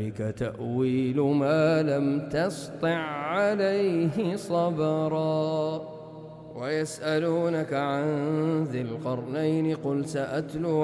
ذلك تأويل ما لم تسطع عليه صبرا ويسألونك عن ذي القرنين قل سأتلو